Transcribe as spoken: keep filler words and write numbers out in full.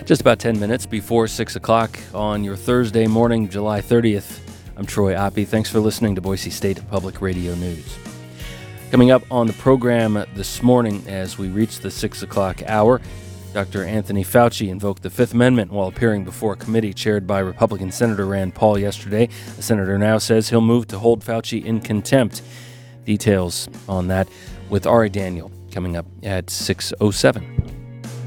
Just about ten minutes before six o'clock on your Thursday morning, July thirtieth. I'm Troy Oppie. Thanks for listening to Boise State Public Radio News. Coming up on the program this morning as we reach the six o'clock hour, Doctor Anthony Fauci invoked the Fifth Amendment while appearing before a committee chaired by Republican Senator Rand Paul yesterday. The senator now says he'll move to hold Fauci in contempt. Details on that with Ari Daniel coming up at six oh seven.